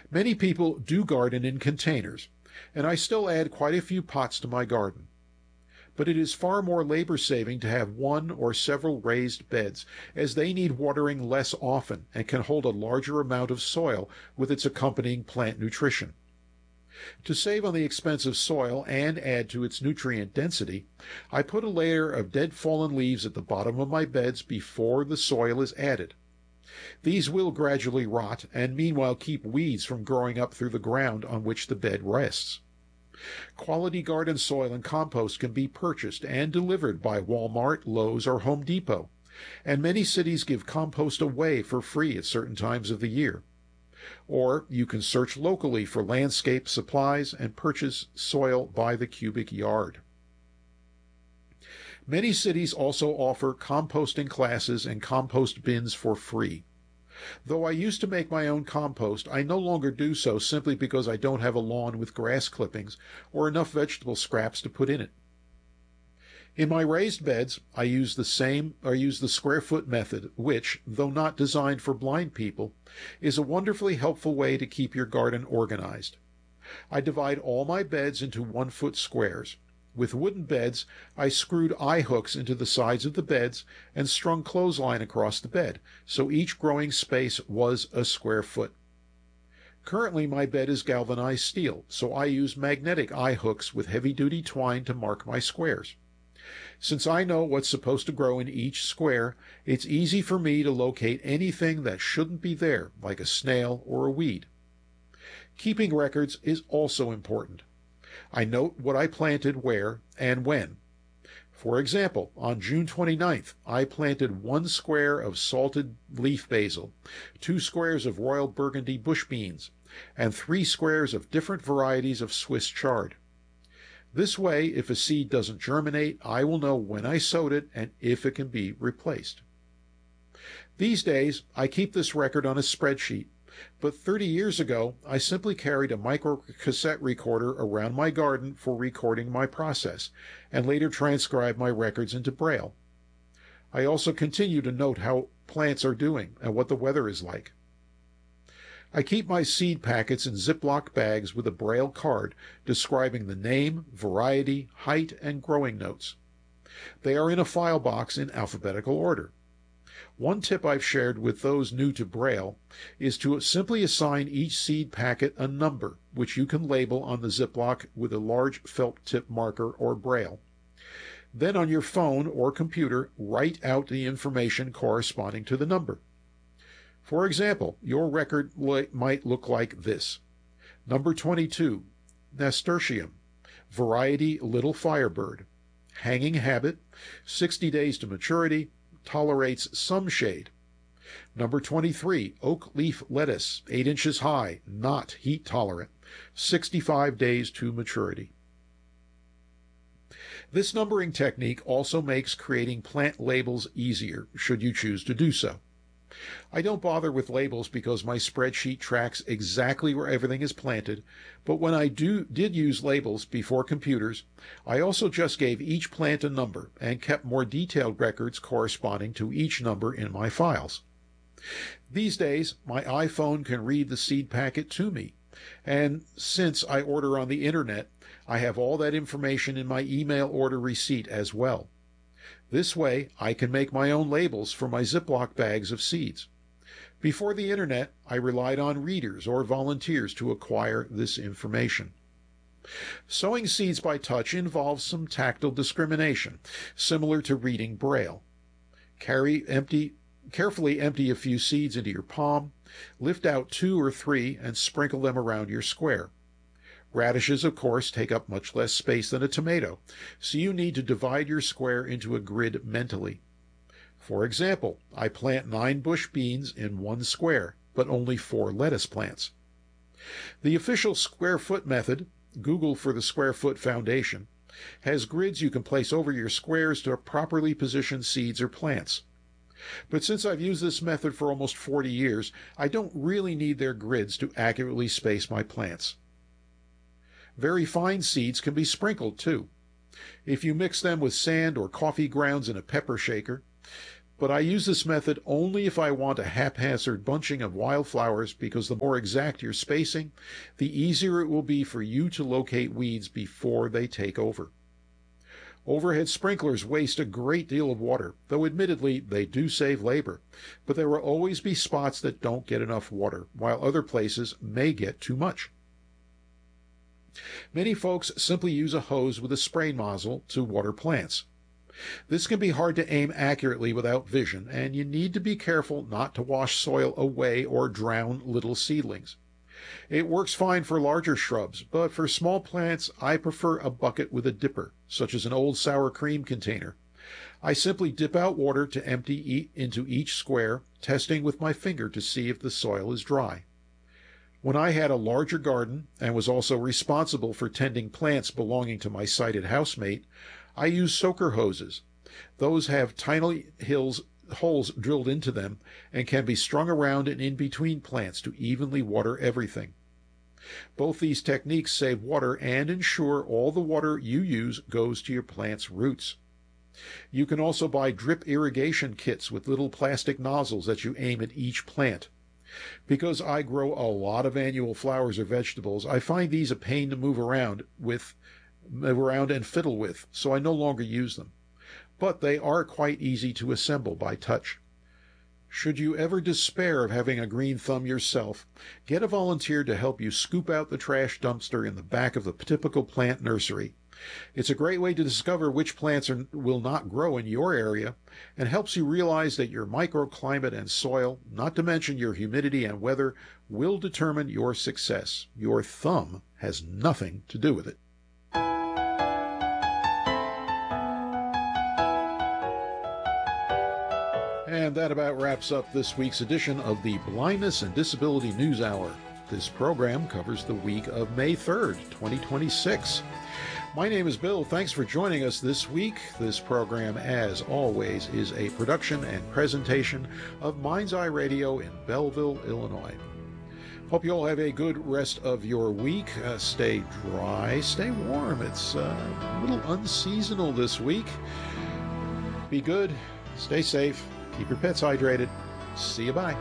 Many people do garden in containers, and I still add quite a few pots to my garden. But it is far more labor saving to have one or several raised beds, as they need watering less often and can hold a larger amount of soil with its accompanying plant nutrition. To save on the expense of soil and add to its nutrient density, I put a layer of dead fallen leaves at the bottom of my beds before the soil is added. These will gradually rot and meanwhile keep weeds from growing up through the ground on which the bed rests. Quality garden soil and compost can be purchased and delivered by Walmart, Lowe's, or Home Depot, and many cities give compost away for free at certain times of the year. Or you can search locally for landscape supplies and purchase soil by the cubic yard. Many cities also offer composting classes and compost bins for free. Though I used to make my own compost, I no longer do so simply because I don't have a lawn with grass clippings or enough vegetable scraps to put in it. In my raised beds, I use the square foot method, which, though not designed for blind people, is a wonderfully helpful way to keep your garden organized. I divide all my beds into 1-foot squares. With wooden beds, I screwed eye hooks into the sides of the beds and strung clothesline across the bed, so each growing space was a square foot. Currently, my bed is galvanized steel, so I use magnetic eye hooks with heavy-duty twine to mark my squares. Since I know what's supposed to grow in each square, it's easy for me to locate anything that shouldn't be there, like a snail or a weed. Keeping records is also important. I note what I planted where and when. For example, on June 29th, I planted 1 square of salted leaf basil, 2 squares of royal burgundy bush beans, and 3 squares of different varieties of Swiss chard. This way, if a seed doesn't germinate, I will know when I sowed it and if it can be replaced. These days, I keep this record on a spreadsheet, but 30 years ago, I simply carried a microcassette recorder around my garden for recording my process, and later transcribed my records into Braille. I also continue to note how plants are doing and what the weather is like. I keep my seed packets in Ziploc bags with a Braille card describing the name, variety, height, and growing notes. They are in a file box in alphabetical order. One tip I've shared with those new to Braille is to simply assign each seed packet a number, which you can label on the Ziploc with a large felt tip marker or Braille. Then on your phone or computer, write out the information corresponding to the number. For example, your record might look like this. Number 22, Nasturtium, variety Little Firebird, hanging habit, 60 days to maturity, tolerates some shade. Number 23, Oak Leaf Lettuce, 8 inches high, not heat tolerant, 65 days to maturity. This numbering technique also makes creating plant labels easier, should you choose to do so. I don't bother with labels because my spreadsheet tracks exactly where everything is planted, but when I did use labels before computers, I also just gave each plant a number and kept more detailed records corresponding to each number in my files. These days, my iPhone can read the seed packet to me, and since I order on the internet, I have all that information in my email order receipt as well. This way, I can make my own labels for my Ziploc bags of seeds. Before the internet, I relied on readers or volunteers to acquire this information. Sowing seeds by touch involves some tactile discrimination, similar to reading Braille. Carefully empty a few seeds into your palm, lift out 2 or 3 and sprinkle them around your square. Radishes, of course, take up much less space than a tomato, so you need to divide your square into a grid mentally. For example, I plant 9 bush beans in 1 square, but only 4 lettuce plants. The official square foot method, Google for the Square Foot Foundation, has grids you can place over your squares to properly position seeds or plants. But since I've used this method for almost 40 years, I don't really need their grids to accurately space my plants. Very fine seeds can be sprinkled too. If you mix them with sand or coffee grounds in a pepper shaker, But I use this method only if I want a haphazard bunching of wildflowers, because the more exact your spacing, the easier it will be for you to locate weeds before they take over. Overhead sprinklers waste a great deal of water, though admittedly they do save labor, but there will always be spots that don't get enough water, while other places may get too much. Many folks simply use a hose with a spray nozzle to water plants. This can be hard to aim accurately without vision, and you need to be careful not to wash soil away or drown little seedlings. It works fine for larger shrubs, but for small plants, I prefer a bucket with a dipper, such as an old sour cream container. I simply dip out water to empty into each square, testing with my finger to see if the soil is dry. When I had a larger garden and was also responsible for tending plants belonging to my sighted housemate, I use soaker hoses. Those have tiny holes drilled into them and can be strung around and in between plants to evenly water everything. Both these techniques save water and ensure all the water you use goes to your plant's roots. You can also buy drip irrigation kits with little plastic nozzles that you aim at each plant. Because I grow a lot of annual flowers or vegetables, I find these a pain to move around and fiddle with, so I no longer use them. But they are quite easy to assemble by touch. Should you ever despair of having a green thumb yourself, get a volunteer to help you scoop out the trash dumpster in the back of the typical plant nursery. It's a great way to discover which plants will not grow in your area, and helps you realize that your microclimate and soil, not to mention your humidity and weather, will determine your success. Your thumb has nothing to do with it. And that about wraps up this week's edition of the Blindness and Disability News Hour. This program covers the week of May 3rd, 2026. My name is Bill. Thanks for joining us this week. This program, as always, is a production and presentation of Mind's Eye Radio in Belleville, Illinois. Hope you all have a good rest of your week. Stay dry, stay warm. It's a little unseasonal this week. Be good, stay safe, keep your pets hydrated. See you, bye.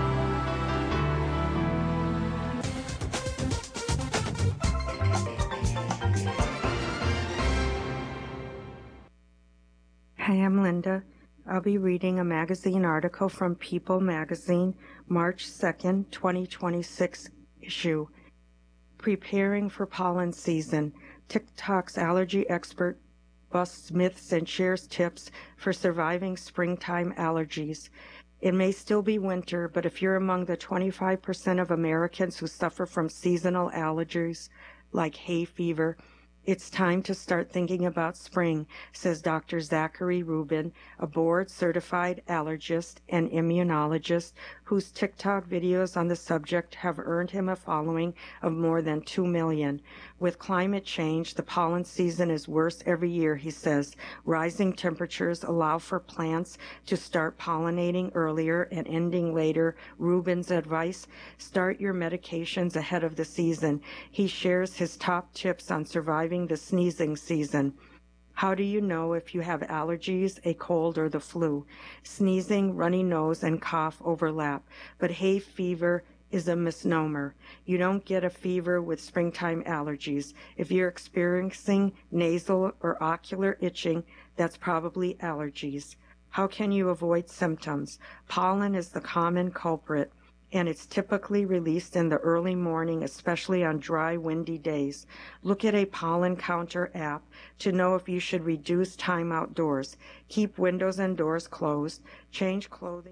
Hi, I'm Linda. I'll be reading a magazine article from People magazine, March 2nd, 2026 issue. Preparing for pollen season. TikTok's allergy expert busts myths and shares tips for surviving springtime allergies. It may still be winter, but if you're among the 25% of Americans who suffer from seasonal allergies like hay fever, it's time to start thinking about spring, says Dr. Zachary Rubin, a board-certified allergist and immunologist whose TikTok videos on the subject have earned him a following of more than 2 million. With climate change, the pollen season is worse every year, he says. Rising temperatures allow for plants to start pollinating earlier and ending later. Rubin's advice: start your medications ahead of the season. He shares his top tips on surviving the sneezing season. How do you know if you have allergies, a cold, or the flu? Sneezing, runny nose, and cough overlap, but hay fever is a misnomer. You don't get a fever with springtime allergies. If you're experiencing nasal or ocular itching, that's probably allergies. How can you avoid symptoms? Pollen is the common culprit, and it's typically released in the early morning, especially on dry, windy days. Look at a pollen counter app to know if you should reduce time outdoors. Keep windows and doors closed. Change clothing.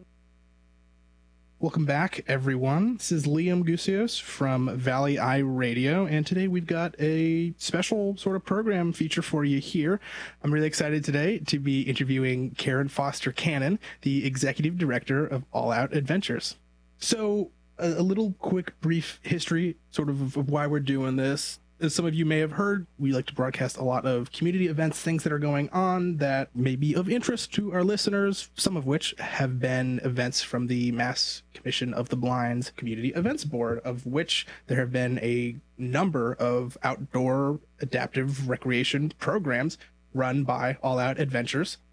Welcome back, everyone. This is Liam Gusios from Valley Eye Radio, and today we've got a special sort of program feature for you here. I'm really excited today to be interviewing Karen Foster Cannon, the Executive Director of All Out Adventures. So, a little quick, brief history sort of why we're doing this. As some of you may have heard, we like to broadcast a lot of community events, things that are going on that may be of interest to our listeners, some of which have been events from the Mass Commission of the Blind's Community Events Board, of which there have been a number of outdoor adaptive recreation programs run by All Out Adventures.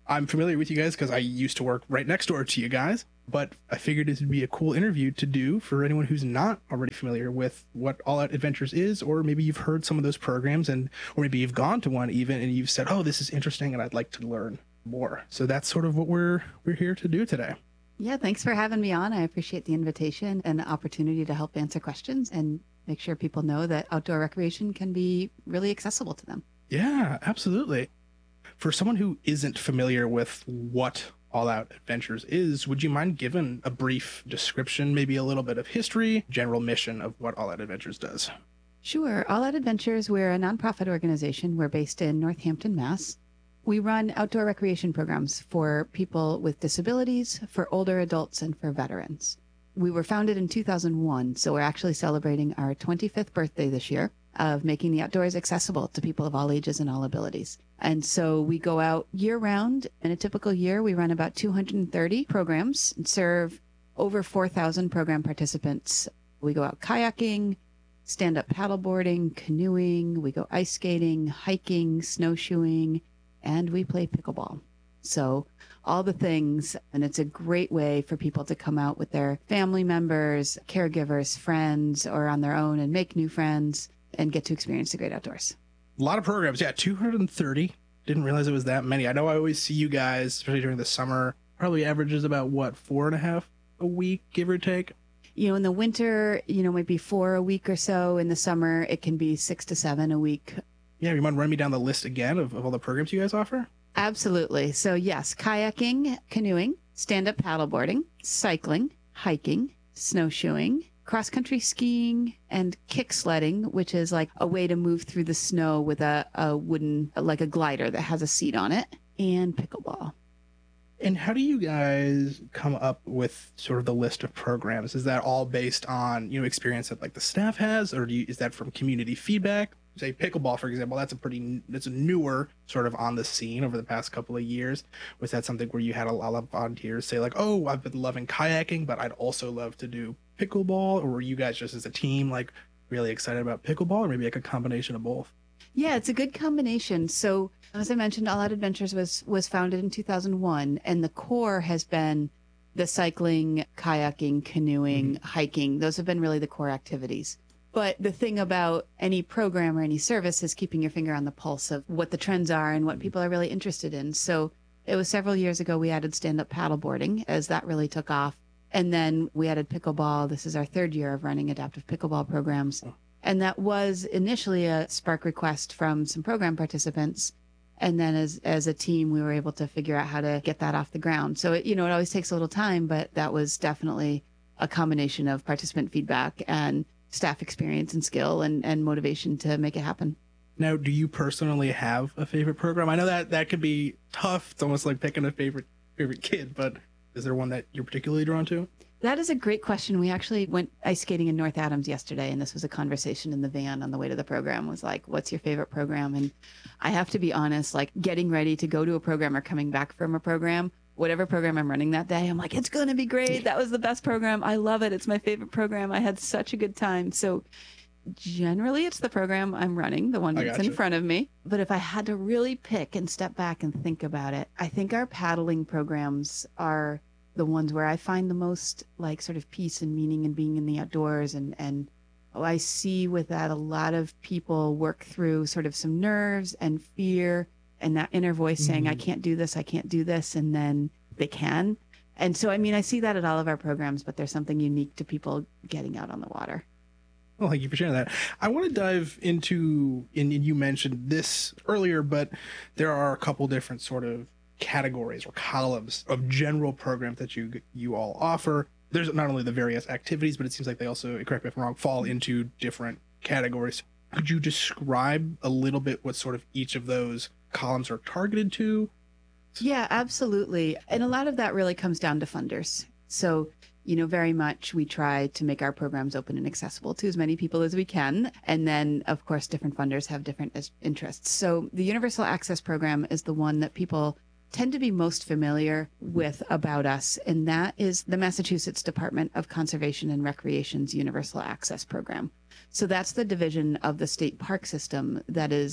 I'm familiar with you guys because I used to work right next door to you guys, but I figured this would be a cool interview to do for anyone who's not already familiar with what All Out Adventures is, or maybe you've heard some of those programs, or maybe you've gone to one even and you've said, oh, this is interesting and I'd like to learn more. So that's sort of what we're here to do today. Yeah, thanks for having me on. I appreciate the invitation and the opportunity to help answer questions and make sure people know that outdoor recreation can be really accessible to them. Yeah, absolutely. For someone who isn't familiar with what All Out Adventures is, would you mind giving a brief description, maybe a little bit of history, general mission of what All Out Adventures does? Sure. All Out Adventures, we're a nonprofit organization. We're based in Northampton, Mass. We run outdoor recreation programs for people with disabilities, for older adults, and for veterans. We were founded in 2001, so we're actually celebrating our 25th birthday this year of making the outdoors accessible to people of all ages and all abilities. And so we go out year round. In a typical year, we run about 230 programs and serve over 4,000 program participants. We go out kayaking, stand-up paddleboarding, canoeing, we go ice skating, hiking, snowshoeing, and we play pickleball. So all the things, and it's a great way for people to come out with their family members, caregivers, friends, or on their own and make new friends and get to experience the great outdoors. A lot of programs. Yeah, 230. Didn't realize it was that many. I know I always see you guys, especially during the summer, probably averages about, 4.5 a week, give or take? In the winter, might be 4 a week or so. In the summer, it can be 6 to 7 a week. Yeah, you mind running me down the list again of all the programs you guys offer? Absolutely. So yes, kayaking, canoeing, stand-up paddleboarding, cycling, hiking, snowshoeing, cross-country skiing, and kick sledding, which is like a way to move through the snow with a wooden, like a glider that has a seat on it, and pickleball. And how do you guys come up with sort of the list of programs? Is that all based on, experience that like the staff has, or is that from community feedback? Say pickleball, for example, that's a newer sort of on the scene over the past couple of years. Was that something where you had a lot of volunteers say like, oh, I've been loving kayaking, but I'd also love to do pickleball? Or were you guys just as a team like really excited about pickleball, or maybe like a combination of both? Yeah, it's a good combination. So as I mentioned, All Out Adventures was founded in 2001, and the core has been the cycling, kayaking, canoeing, hiking. Those have been really the core activities. But the thing about any program or any service is keeping your finger on the pulse of what the trends are and what people are really interested in. So it was several years ago we added stand-up paddleboarding as that really took off. And then we added pickleball. This is our third year of running adaptive pickleball programs. And that was initially a spark request from some program participants. And then as a team, we were able to figure out how to get that off the ground. So, it always takes a little time, but that was definitely a combination of participant feedback and staff experience and skill and motivation to make it happen. Now, do you personally have a favorite program? I know that could be tough. It's almost like picking a favorite kid, but is there one that you're particularly drawn to? That is a great question. We actually went ice skating in North Adams yesterday, and this was a conversation in the van on the way to the program. Was like, what's your favorite program? And I have to be honest, like getting ready to go to a program or coming back from a program, whatever program I'm running that day, I'm like, it's going to be great. That was the best program. I love it. It's my favorite program. I had such a good time. So generally it's the program I'm running, the one that's in front of me. But if I had to really pick and step back and think about it, I think our paddling programs are the ones where I find the most like sort of peace and meaning and being in the outdoors. And I see with that a lot of people work through sort of some nerves and fear and that inner voice saying, I can't do this, I can't do this. And then they can. And so, I see that at all of our programs, but there's something unique to people getting out on the water. Well, thank you for sharing that. I want to dive into, and you mentioned this earlier, but there are a couple different sort of categories or columns of general programs that you all offer. There's not only the various activities, but it seems like they also, correct me if I'm wrong, fall into different categories. Could you describe a little bit what sort of each of those columns are targeted to? Yeah, absolutely. And a lot of that really comes down to funders. So, very much we try to make our programs open and accessible to as many people as we can. And then, of course, different funders have different interests. So the Universal Access Program is the one that people tend to be most familiar with about us. And that is the Massachusetts Department of Conservation and Recreation's Universal Access Program. So that's the division of the state park system that is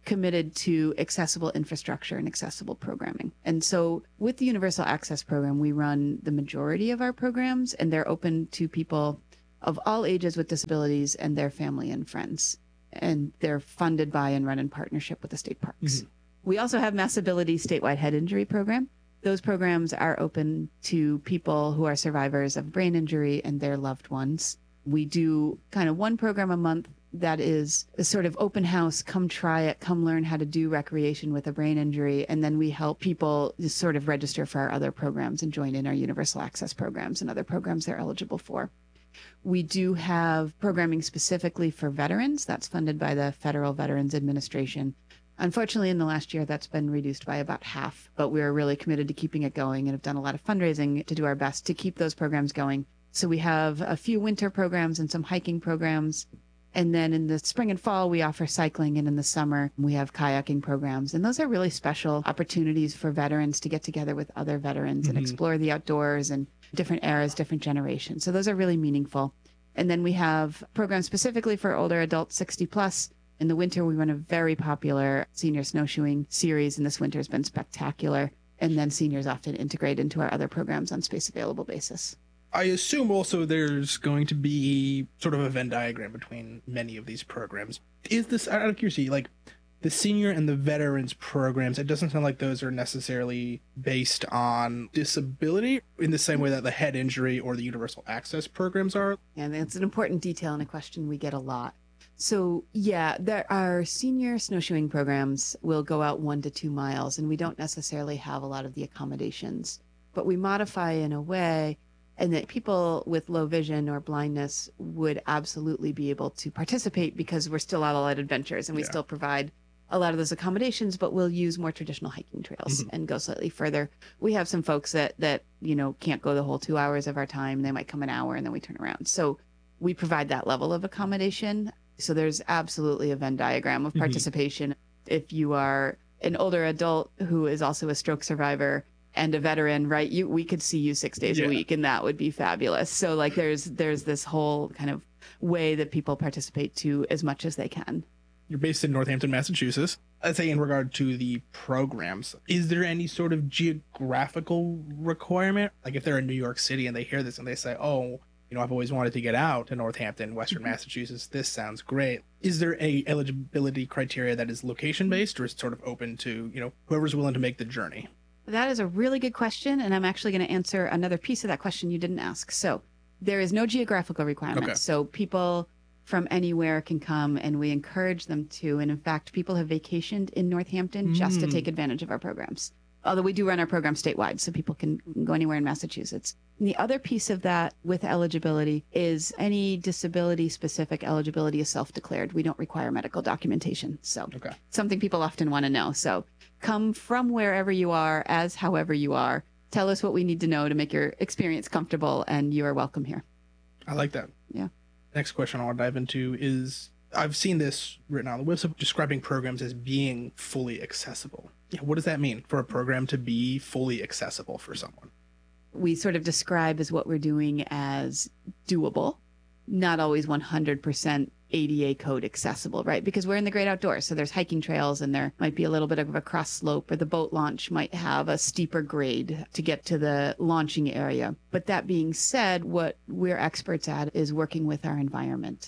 committed to accessible infrastructure and accessible programming. And so with the Universal Access Program, we run the majority of our programs, and they're open to people of all ages with disabilities and their family and friends. And they're funded by and run in partnership with the state parks. Mm-hmm. We also have Massability statewide head injury program. Those programs are open to people who are survivors of brain injury and their loved ones. We do kind of one program a month that is a sort of open house, come try it, come learn how to do recreation with a brain injury. And then we help people just sort of register for our other programs and join in our universal access programs and other programs they're eligible for. We do have programming specifically for veterans that's funded by the Federal Veterans Administration. Unfortunately, in the last year, that's been reduced by about half, but we're really committed to keeping it going and have done a lot of fundraising to do our best to keep those programs going. So we have a few winter programs and some hiking programs. And then in the spring and fall, we offer cycling. And in the summer, we have kayaking programs. And those are really special opportunities for veterans to get together with other veterans and explore the outdoors and different eras, different generations. So those are really meaningful. And then we have programs specifically for older adults, 60 plus. In the winter, we run a very popular senior snowshoeing series, and this winter has been spectacular. And then seniors often integrate into our other programs on space available basis. I assume also there's going to be sort of a Venn diagram between many of these programs. Is this, out of curiosity, like the senior and the veterans programs, it doesn't sound like those are necessarily based on disability in the same way that the head injury or the universal access programs are? And that's an important detail and a question we get a lot. So yeah, there are senior snowshoeing programs will go out 1 to 2 miles, and we don't necessarily have a lot of the accommodations, but we modify in a way and that people with low vision or blindness would absolutely be able to participate because we're still out at adventures and we still provide a lot of those accommodations, but we'll use more traditional hiking trails and go slightly further. We have some folks that, you know, can't go the whole 2 hours of our time. They might come an hour and then we turn around. So we provide that level of accommodation. So there's absolutely a Venn diagram of participation. If you are an older adult who is also a stroke survivor and a veteran, right? We could see you 6 days a week, and that would be fabulous. So like there's this whole kind of way that people participate to as much as they can. You're based in Northampton, Massachusetts. I'd say in regard to the programs, is there any sort of geographical requirement? Like if they're in New York City and they hear this and they say, oh, you know, I've always wanted to get out to Northampton, Western Massachusetts. This sounds great. Is there a eligibility criteria that is location based, or is it sort of open to, you know, whoever's willing to make the journey? That is a really good question, and I'm actually going to answer another piece of that question you didn't ask. So there is no geographical requirement. Okay. So people from anywhere can come, and we encourage them to. And in fact, people have vacationed in Northampton just to take advantage of our programs. Although we do run our program statewide, so people can go anywhere in Massachusetts. And the other piece of that with eligibility is any disability-specific eligibility is self-declared. We don't require medical documentation. So something people often want to know. So come from wherever you are, as however you are. Tell us what we need to know to make your experience comfortable, and you are welcome here. I like that. Yeah. Next question I want to dive into is, I've seen this written on the website, describing programs as being fully accessible. Yeah, what does that mean for a program to be fully accessible for someone? We sort of describe as what we're doing as doable, not always 100% ADA code accessible, right? Because we're in the great outdoors. So there's hiking trails and there might be a little bit of a cross slope, or the boat launch might have a steeper grade to get to the launching area. But that being said, what we're experts at is working with our environment.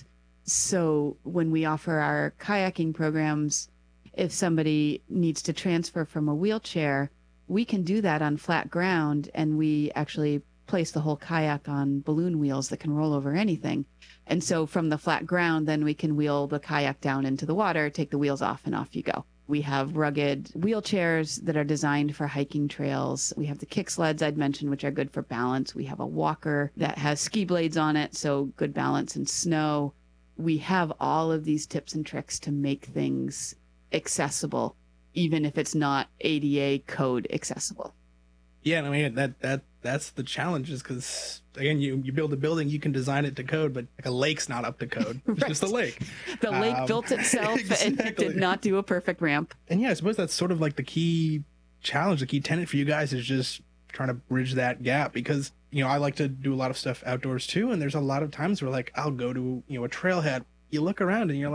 So when we offer our kayaking programs, if somebody needs to transfer from a wheelchair, we can do that on flat ground, and we actually place the whole kayak on balloon wheels that can roll over anything. And so from the flat ground, then we can wheel the kayak down into the water, take the wheels off, and off you go. We have rugged wheelchairs that are designed for hiking trails. We have the kick sleds I'd mentioned, which are good for balance. We have a walker that has ski blades on it, so good balance in snow. We have all of these tips and tricks to make things accessible, even if it's not ADA code accessible. Yeah, I mean, that's the challenge, is because, again, you build a building, you can design it to code, but like a lake's not up to code. It's just a lake. The lake built itself and it did not do a perfect ramp. And yeah, I suppose that's sort of like the key challenge, the key tenet for you guys is just trying to bridge that gap, because, you know, I like to do a lot of stuff outdoors too, and there's a lot of times where, like, I'll go to, you know, a trailhead, you look around and you're like,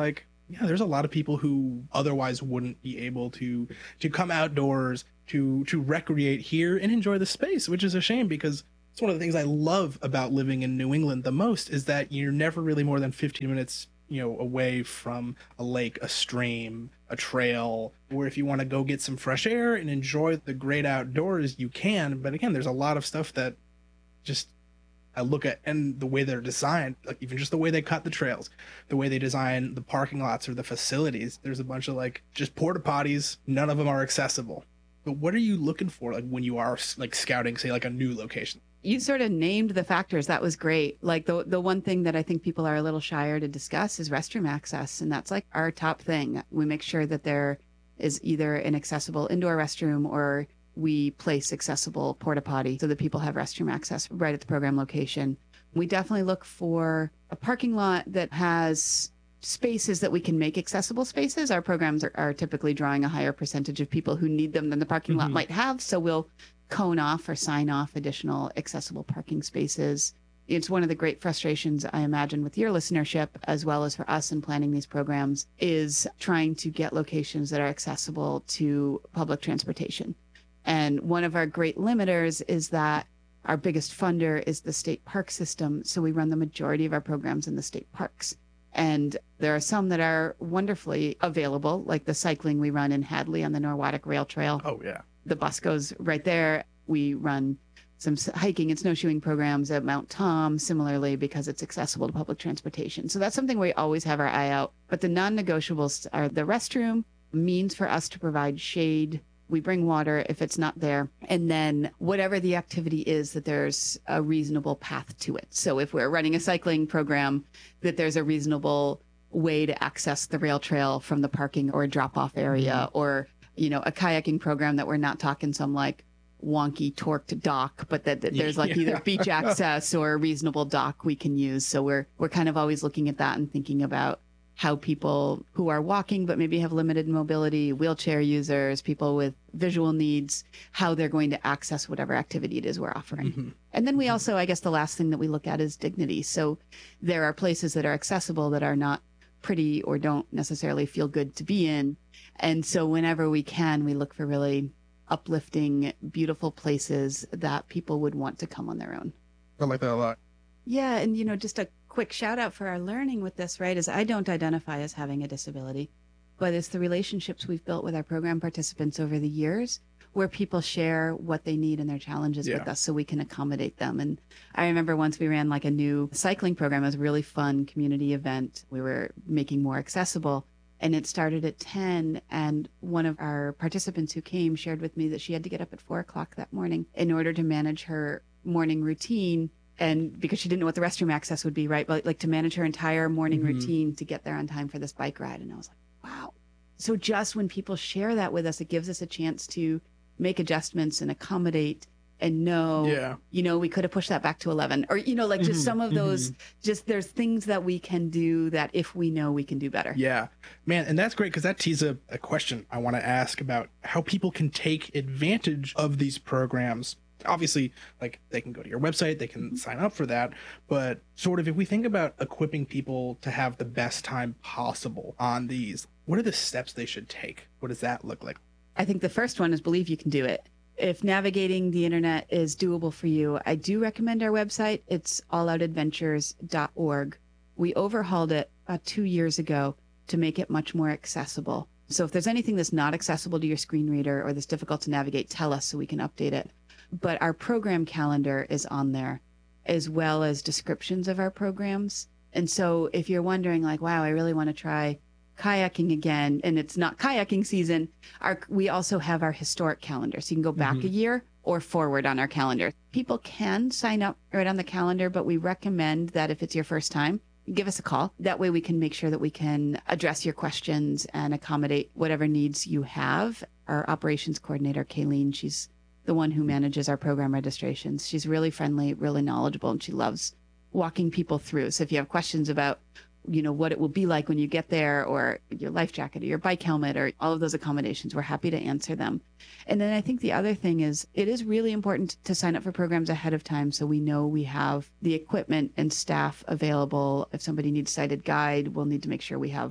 Yeah, there's a lot of people who otherwise wouldn't be able to come outdoors, to recreate here and enjoy the space, which is a shame because it's one of the things I love about living in New England the most is that you're never really more than 15 minutes, away from a lake, a stream, a trail, or if you want to go get some fresh air and enjoy the great outdoors, you can. But again, there's a lot of stuff that just I look at, and the way they're designed, like even just the way they cut the trails, the way they design the parking lots or the facilities, there's a bunch of like just porta potties. None of them are accessible. But what are you looking for like when you are like scouting, say like a new location? You sort of named the factors. That was great. Like the one thing that I think people are a little shyer to discuss is restroom access. And that's like our top thing. We make sure that there is either an accessible indoor restroom or we place accessible porta potty so that people have restroom access right at the program location. We definitely look for a parking lot that has spaces that we can make accessible spaces. Our programs are typically drawing a higher percentage of people who need them than the parking lot might have. So we'll cone off or sign off additional accessible parking spaces. It's one of the great frustrations, I imagine, with your listenership, as well as for us in planning these programs, is trying to get locations that are accessible to public transportation. And one of our great limiters is that our biggest funder is the state park system. So we run the majority of our programs in the state parks. And there are some that are wonderfully available, like the cycling we run in Hadley on the Norwottuck Rail Trail. Oh, yeah. The bus goes right there. We run some hiking and snowshoeing programs at Mount Tom, similarly, because it's accessible to public transportation. So that's something we always have our eye out. But the non-negotiables are the restroom, means for us to provide shade. We bring water if it's not there. And then whatever the activity is, that there's a reasonable path to it. So if we're running a cycling program, that there's a reasonable way to access the rail trail from the parking or drop-off area, or a kayaking program that we're not talking some like wonky torqued dock, but that there's like either beach access or a reasonable dock we can use. So we're kind of always looking at that and thinking about how people who are walking but maybe have limited mobility, wheelchair users, people with visual needs, how they're going to access whatever activity it is we're offering. And then we also, I guess the last thing that we look at is dignity. So there are places that are accessible that are not pretty or don't necessarily feel good to be in. And so whenever we can, we look for really uplifting, beautiful places that people would want to come on their own. I like that a lot. Yeah. And, just a quick shout out for our learning with this, right, is I don't identify as having a disability, but it's the relationships we've built with our program participants over the years where people share what they need and their challenges with us so we can accommodate them. And I remember once we ran like a new cycling program. It was a really fun community event. We were making more accessible. And it started at 10, and one of our participants who came shared with me that she had to get up at 4:00 that morning in order to manage her morning routine. And because she didn't know what the restroom access would be, right? But like to manage her entire morning routine to get there on time for this bike ride. And I was like, wow. So just when people share that with us, it gives us a chance to make adjustments and accommodate and know, we could have pushed that back to 11 or, like just some of those, just there's things that we can do that if we know we can do better. Yeah, man. And that's great because that teases a question I want to ask about how people can take advantage of these programs. Obviously, like they can go to your website, they can sign up for that. But sort of if we think about equipping people to have the best time possible on these, what are the steps they should take? What does that look like? I think the first one is believe you can do it. If navigating the internet is doable for you, I do recommend our website. It's alloutadventures.org. We overhauled it 2 years ago to make it much more accessible. So if there's anything that's not accessible to your screen reader or that's difficult to navigate, tell us so we can update it. But our program calendar is on there, as well as descriptions of our programs. And so if you're wondering like, wow, I really want to try kayaking again, and it's not kayaking season, we also have our historic calendar. So you can go back a year or forward on our calendar. People can sign up right on the calendar, but we recommend that if it's your first time, give us a call. That way we can make sure that we can address your questions and accommodate whatever needs you have. Our operations coordinator, Kayleen, she's the one who manages our program registrations. She's really friendly, really knowledgeable, and she loves walking people through. So if you have questions about what it will be like when you get there, or your life jacket or your bike helmet or all of those accommodations, we're happy to answer them. And then I think the other thing is it is really important to sign up for programs ahead of time so we know we have the equipment and staff available. If somebody needs sighted guide, we'll need to make sure we have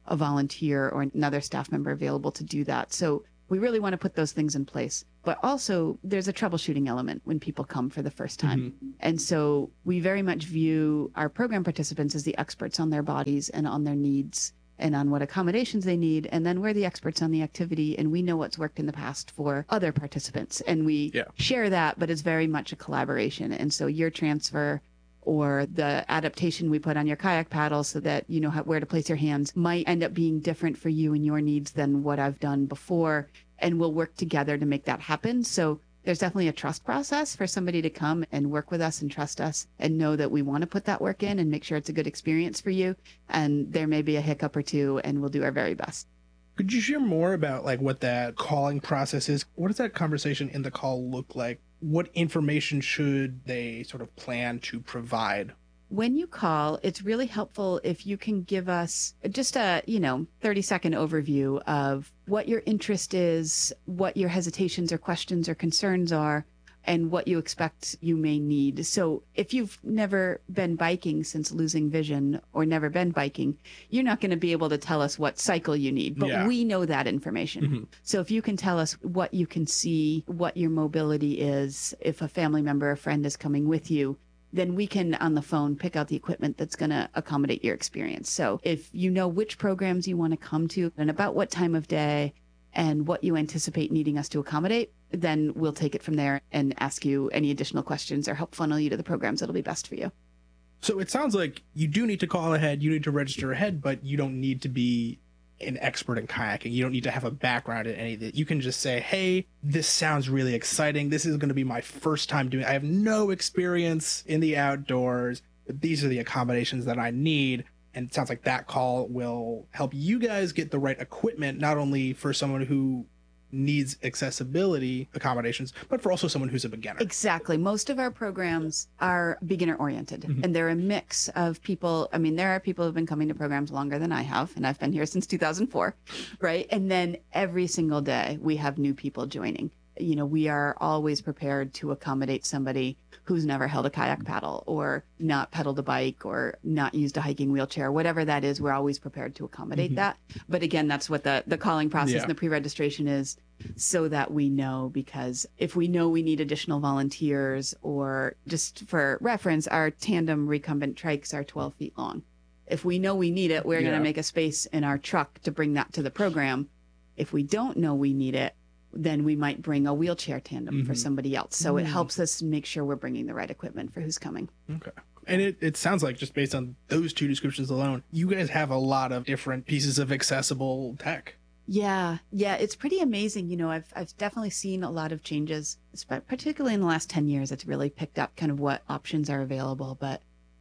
a volunteer or another staff member available to do that. So we really want to put those things in place. But also there's a troubleshooting element when people come for the first time. And so we very much view our program participants as the experts on their bodies and on their needs and on what accommodations they need. And then we're the experts on the activity, and we know what's worked in the past for other participants. And we share that, but it's very much a collaboration. And so your transfer or the adaptation we put on your kayak paddle so that you know where to place your hands might end up being different for you and your needs than what I've done before. And we'll work together to make that happen. So there's definitely a trust process for somebody to come and work with us and trust us and know that we want to put that work in and make sure it's a good experience for you. And there may be a hiccup or two, and we'll do our very best. Could you share more about like what that calling process is? What does that conversation in the call look like? What information should they sort of plan to provide? When you call, it's really helpful if you can give us just a, 30-second overview of what your interest is, what your hesitations or questions or concerns are, and what you expect you may need. So if you've never been biking since losing vision or never been biking, you're not going to be able to tell us what cycle you need, but we know that information. So if you can tell us what you can see, what your mobility is, if a family member or friend is coming with you, then we can on the phone pick out the equipment that's going to accommodate your experience. So if you know which programs you want to come to and about what time of day and what you anticipate needing us to accommodate, then we'll take it from there and ask you any additional questions or help funnel you to the programs that'll be best for you. So it sounds like you do need to call ahead, you need to register ahead, but you don't need to be an expert in kayaking. You don't need to have a background in any of it. You can just say, hey, this sounds really exciting. This is going to be my first time doing it. I have no experience in the outdoors. These are the accommodations that I need. And it sounds like that call will help you guys get the right equipment, not only for someone who needs accessibility accommodations, but for also someone who's a beginner. Exactly. Most of our programs are beginner oriented, and they're a mix of people. I mean, there are people who've been coming to programs longer than I have, and I've been here since 2004, right? And then every single day we have new people joining. We are always prepared to accommodate somebody who's never held a kayak paddle or not pedaled a bike or not used a hiking wheelchair, whatever that is. We're always prepared to accommodate that. But again, that's what the calling process and the pre-registration is, so that we know, because if we know we need additional volunteers, or just for reference, our tandem recumbent trikes are 12 feet long. If we know we need it, we're going to make a space in our truck to bring that to the program. If we don't know we need it, then we might bring a wheelchair tandem for somebody else. So it helps us make sure we're bringing the right equipment for who's coming. Okay. And it sounds like, just based on those two descriptions alone, you guys have a lot of different pieces of accessible tech. Yeah, it's pretty amazing. I've definitely seen a lot of changes, particularly in the last 10 years. It's really picked up kind of what options are available, but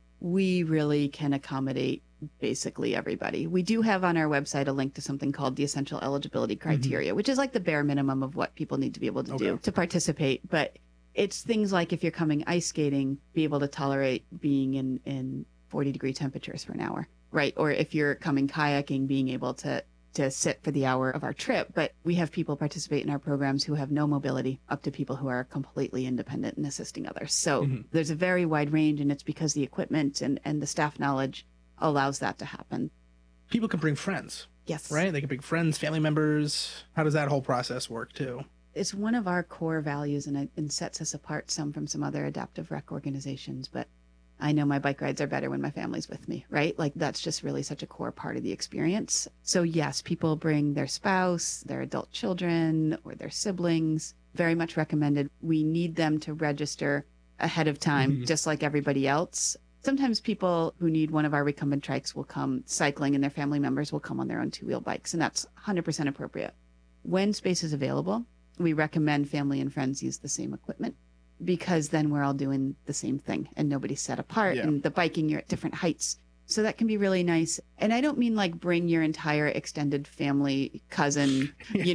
we really can accommodate basically everybody. We do have on our website a link to something called the essential eligibility criteria, which is like the bare minimum of what people need to be able to do to participate. But it's things like, if you're coming ice skating, be able to tolerate being in 40-degree temperatures for an hour, right? Or if you're coming kayaking, being able to sit for the hour of our trip. But we have people participate in our programs who have no mobility, up to people who are completely independent and assisting others. So there's a very wide range, and it's because the equipment and the staff knowledge allows that to happen. People can bring friends. Yes. Right? They can bring friends, family members. How does that whole process work too? It's one of our core values, and sets us apart from some other adaptive rec organizations. But I know my bike rides are better when my family's with me, right? Like, that's just really such a core part of the experience. So yes, people bring their spouse, their adult children, or their siblings. Very much recommended. We need them to register ahead of time, just like everybody else. Sometimes people who need one of our recumbent trikes will come cycling, and their family members will come on their own two-wheel bikes, and that's 100% appropriate. When space is available, we recommend family and friends use the same equipment, because then we're all doing the same thing and nobody's set apart. And the biking, you're at different heights. So that can be really nice. And I don't mean like bring your entire extended family, cousin,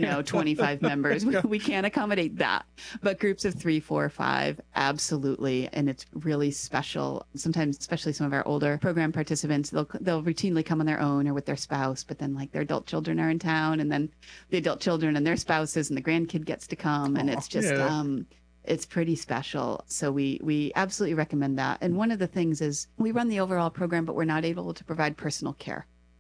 25 members. We can't accommodate that. But groups of 3, 4, 5, absolutely. And it's really special. Sometimes, especially some of our older program participants, they'll routinely come on their own or with their spouse, but then like their adult children are in town, and then the adult children and their spouses and the grandkid gets to come. And it's just, it's pretty special. So we absolutely recommend that. And one of the things is we run the overall program, but we're not able to provide personal care.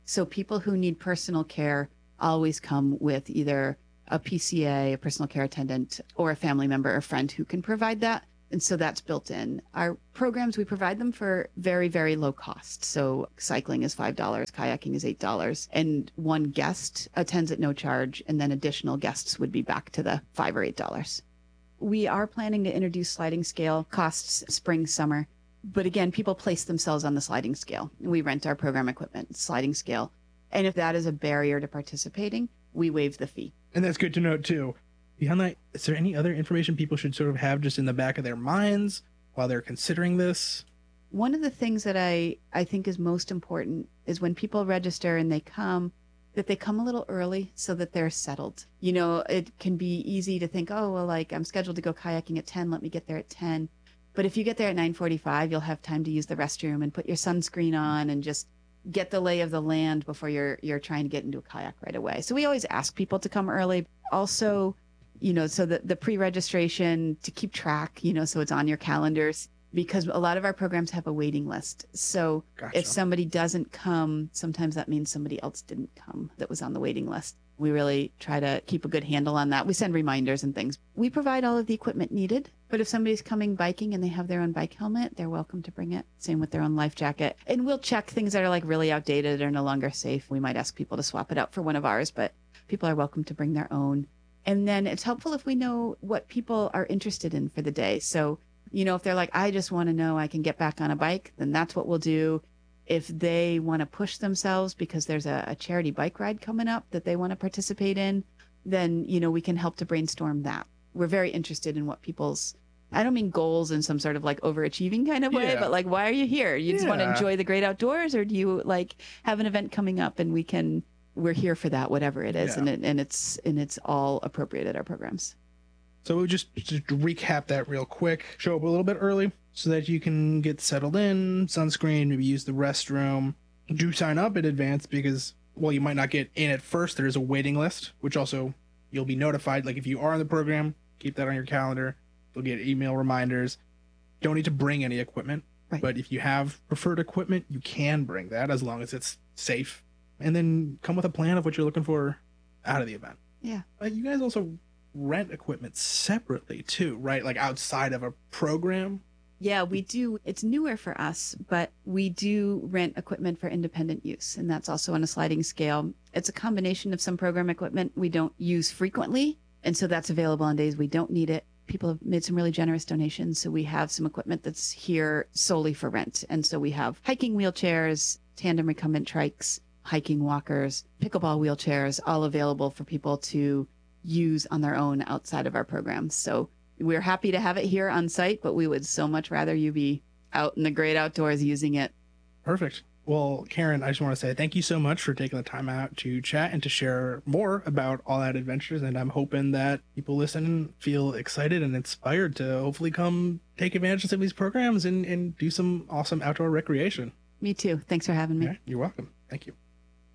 So people who need personal care always come with either a PCA, a personal care attendant, or a family member or friend who can provide that. And so that's built in. Our programs, we provide them for very, very low cost. So cycling is $5, kayaking is $8, and one guest attends at no charge, and then additional guests would be back to the $5 or $8. We are planning to introduce sliding scale costs spring, summer. But again, people place themselves on the sliding scale. We rent our program equipment, sliding scale. And if that is a barrier to participating, we waive the fee. And that's good to note too. Beyond that, is there any other information people should sort of have just in the back of their minds while they're considering this? One of the things that I think is most important is when people register and they come, that they come a little early so that they're settled. You know, it can be easy to think, oh, well, like I'm scheduled to go kayaking at 10, let me get there at 10. But if you get there at 9:45, you'll have time to use the restroom and put your sunscreen on and just get the lay of the land before you're trying to get into a kayak right away. So we always ask people to come early. Also, you know, so the pre-registration to keep track, you know, so it's on your calendars, because a lot of our programs have a waiting list. So Gotcha. If somebody doesn't come, sometimes that means somebody else didn't come that was on the waiting list. We really try to keep a good handle on that. We send reminders and things. We provide all of the equipment needed, but if somebody's coming biking and they have their own bike helmet, they're welcome to bring it. Same with their own life jacket. And we'll check things that are like really outdated or no longer safe. We might ask people to swap it out for one of ours, but people are welcome to bring their own. And then it's helpful if we know what people are interested in for the day. So, you know, if they're like, I just want to know I can get back on a bike, then that's what we'll do. If they want to push themselves because there's a charity bike ride coming up that they want to participate in, then, you know, we can help to brainstorm that. We're very interested in what people's, I don't mean goals in some sort of like overachieving kind of way, Yeah. but like, why are you here? You just want to Yeah. enjoy the great outdoors, or do you like have an event coming up and we're here for that, whatever it is. Yeah. And it's all appropriate at our programs. So we'll just to recap that real quick. Show up a little bit early so that you can get settled in, sunscreen, maybe use the restroom. Do sign up in advance because, well, you might not get in at first. There's a waiting list, which also you'll be notified. Like if you are in the program, keep that on your calendar. You'll get email reminders. Don't need to bring any equipment. Right. But if you have preferred equipment, you can bring that as long as it's safe. And then come with a plan of what you're looking for out of the event. Yeah. You guys also rent equipment separately too, right? Like outside of a program. Yeah, we do. It's newer for us, but we do rent equipment for independent use. And that's also on a sliding scale. It's a combination of some program equipment we don't use frequently. And so that's available on days we don't need it. People have made some really generous donations. So we have some equipment that's here solely for rent. And so we have hiking wheelchairs, tandem recumbent trikes, hiking walkers, pickleball wheelchairs, all available for people to use on their own outside of our programs. So we're happy to have it here on site, but we would so much rather you be out in the great outdoors using it. Perfect. Well, Karen, I just want to say thank you so much for taking the time out to chat and to share more about All Out Adventures. And I'm hoping that people listen feel excited and inspired to hopefully come take advantage of some of these programs and do some awesome outdoor recreation. Me too. Thanks for having me. Yeah, you're welcome. Thank you.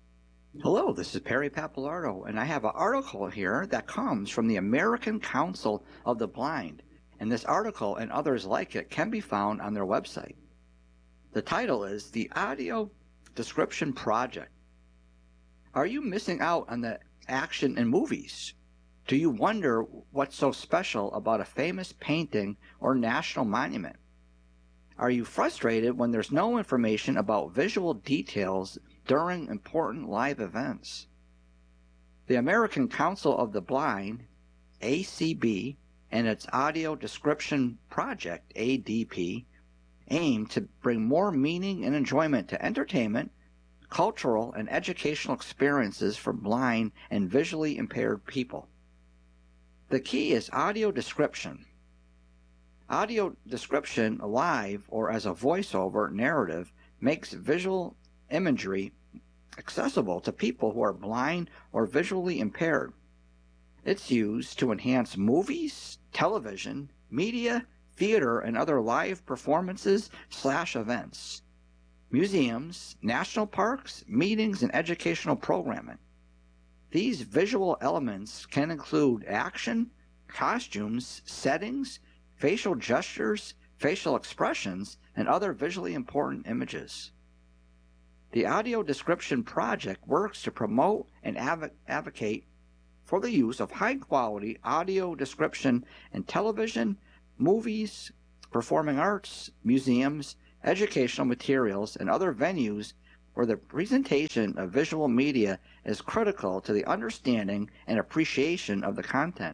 Hello, this is Perry Pappalardo, and I have an article here that comes from the American Council of the Blind, and this article and others like it can be found on their website. The title is The Audio Description Project. Are you missing out on the action in movies? Do you wonder what's so special about a famous painting or national monument? Are you frustrated when there's no information about visual details during important live events? The American Council of the Blind, ACB, and its Audio Description Project, ADP, aim to bring more meaning and enjoyment to entertainment, cultural, and educational experiences for blind and visually impaired people. The key is audio description. Audio description live or as a voiceover narrative makes visual imagery accessible to people who are blind or visually impaired. It's used to enhance movies, television, media, theater, and other live performances/events, museums, national parks, meetings, and educational programming. These visual elements can include action, costumes, settings, facial gestures, facial expressions, and other visually important images. The Audio Description Project works to promote and advocate for the use of high-quality audio description in television, movies, performing arts, museums, educational materials, and other venues where the presentation of visual media is critical to the understanding and appreciation of the content.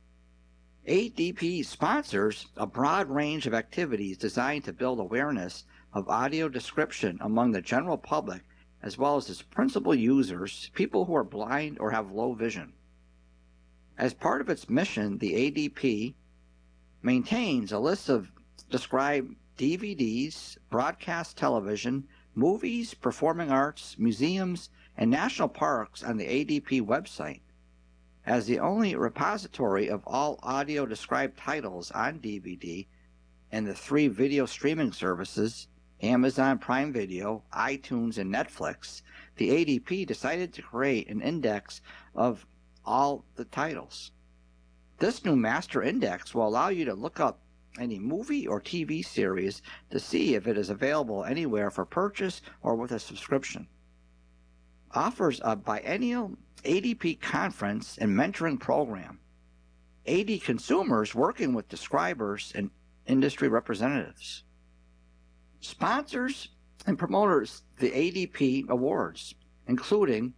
ADP sponsors a broad range of activities designed to build awareness of audio description among the general public, as well as its principal users, people who are blind or have low vision. As part of its mission, the ADP maintains a list of described DVDs, broadcast television, movies, performing arts, museums, and national parks on the ADP website. As the only repository of all audio described titles on DVD and the 3 video streaming services, Amazon Prime Video, iTunes, and Netflix, the ADP decided to create an index of all the titles. This new master index will allow you to look up any movie or TV series to see if it is available anywhere for purchase or with a subscription. Offers a biennial ADP conference and mentoring program. AD consumers working with describers and industry representatives. Sponsors and promoters the ADP awards, including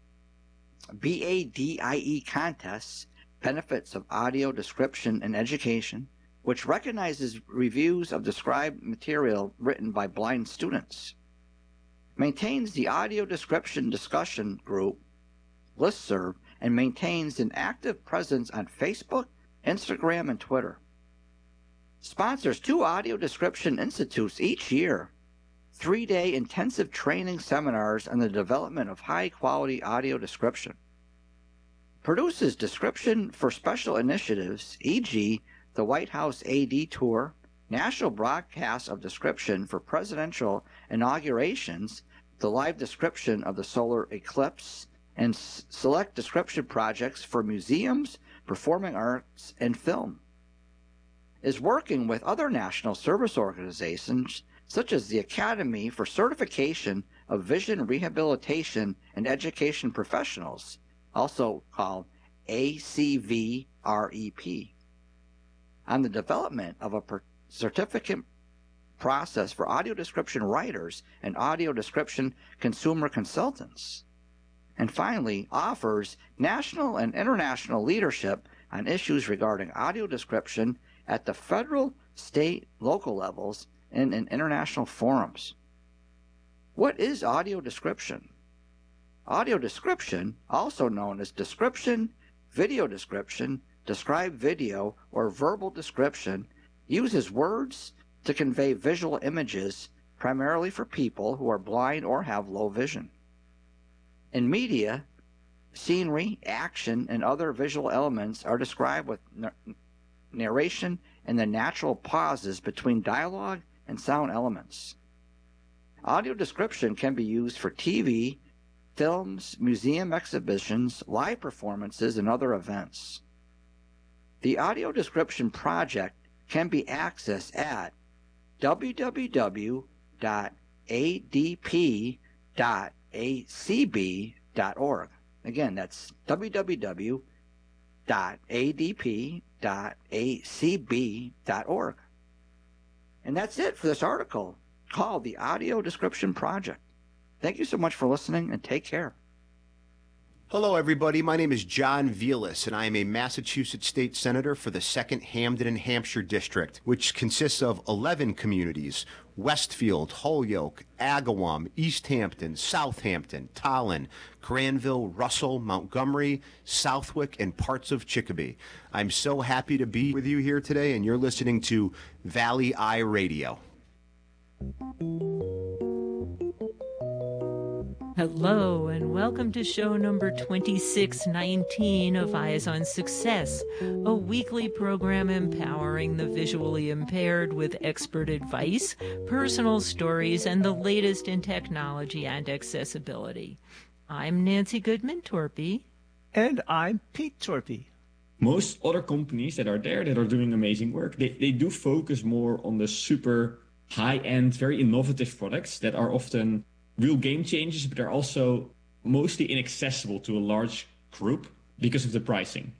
BADIE contests, Benefits of Audio Description and Education, which recognizes reviews of described material written by blind students. Maintains the Audio Description Discussion Group listserv, and maintains an active presence on Facebook, Instagram, and Twitter. Sponsors 2 audio description institutes each year, 3-day intensive training seminars on the development of high-quality audio description. Produces description for special initiatives, e.g., the White House AD Tour, national broadcasts of description for presidential inaugurations, the live description of the solar eclipse, and select description projects for museums, performing arts, and film. Is working with other national service organizations such as the Academy for Certification of Vision Rehabilitation and Education Professionals, also called ACVREP, on the development of a certificate process for audio description writers and audio description consumer consultants. And finally, offers national and international leadership on issues regarding audio description at the federal, state, local levels, and in international forums. What is audio description? Audio description, also known as description, video description, described video, or verbal description, uses words to convey visual images primarily for people who are blind or have low vision. In media, scenery, action, and other visual elements are described with narration and the natural pauses between dialogue and sound elements. Audio description can be used for TV, films, museum exhibitions, live performances, and other events. The Audio Description Project can be accessed at www.adp.acb.org. Again, that's www.adp.acb.org. And that's it for this article called The Audio Description Project. Thank you so much for listening, and take care. Hello, everybody. My name is John Velas, and I am a Massachusetts State Senator for the 2nd Hampden and Hampshire District, which consists of 11 communities: Westfield, Holyoke, Agawam, East Hampton, Southampton, Tolland, Granville, Russell, Montgomery, Southwick, and parts of Chicopee. I'm so happy to be with you here today, and you're listening to Valley Eye Radio. Hello, and welcome to show number 2619 of Eyes on Success, a weekly program empowering the visually impaired with expert advice, personal stories, and the latest in technology and accessibility. I'm Nancy Goodman-Torpy. And I'm Pete Torpy. Most other companies that are there that are doing amazing work, they do focus more on the super high-end, very innovative products that are often real game changers, but they're also mostly inaccessible to a large group because of the pricing.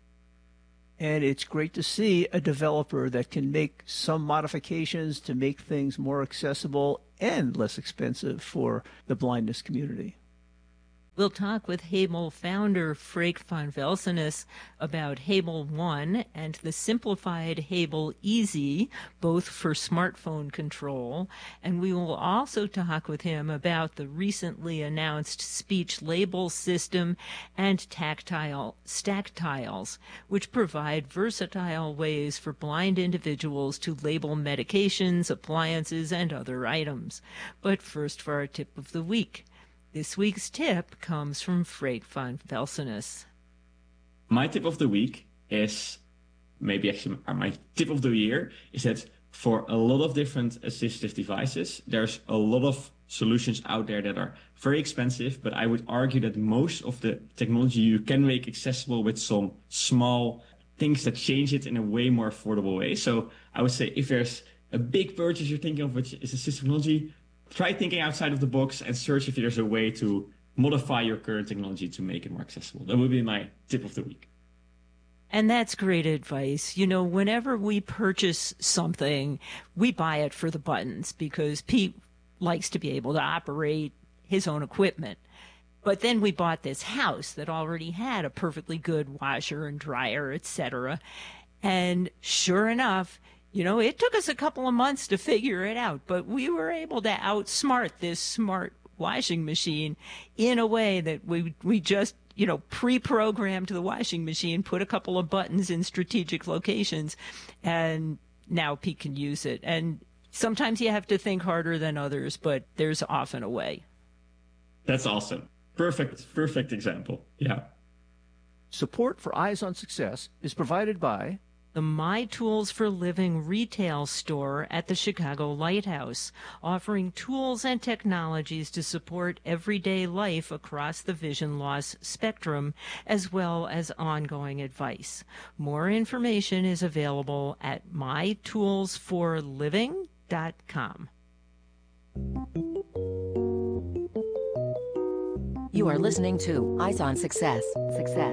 And it's great to see a developer that can make some modifications to make things more accessible and less expensive for the blindness community. We'll talk with Hable founder Freek van Velsenus about Hable One and the simplified Hable Easy, both for smartphone control. And we will also talk with him about the recently announced speech label system and tactile stack tiles, which provide versatile ways for blind individuals to label medications, appliances, and other items. But first, for our tip of the week. This week's tip comes from Freek van Velsenus. My tip of the week is, maybe actually my tip of the year, is that for a lot of different assistive devices, there's a lot of solutions out there that are very expensive, but I would argue that most of the technology you can make accessible with some small things that change it in a way more affordable way. So I would say if there's a big purchase you're thinking of, which is assistive technology, try thinking outside of the box and search if there's a way to modify your current technology to make it more accessible. That would be my tip of the week. And that's great advice. You know, whenever we purchase something, we buy it for the buttons because Pete likes to be able to operate his own equipment. But then we bought this house that already had a perfectly good washer and dryer, etc. And sure enough, you know, it took us a couple of months to figure it out, but we were able to outsmart this smart washing machine in a way that we just, you know, pre-programmed the washing machine, put a couple of buttons in strategic locations, and now Pete can use it. And sometimes you have to think harder than others, but there's often a way. That's awesome. Perfect example. Yeah. Support for Eyes on Success is provided by the My Tools for Living retail store at the Chicago Lighthouse, offering tools and technologies to support everyday life across the vision loss spectrum, as well as ongoing advice. More information is available at mytoolsforliving.com. You are listening to Eyes on Success. Success.